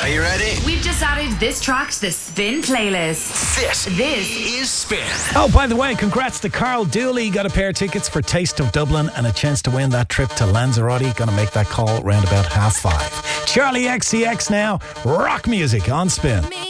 Are you ready? We've just added this track to the Spin playlist. This is Spin. Oh, by the way, congrats to Carl Dooley. Got a pair of tickets for Taste of Dublin and a chance to win that trip to Lanzarote. Going to make that call round about 5:30. Charlie XCX now. Rock music on Spin.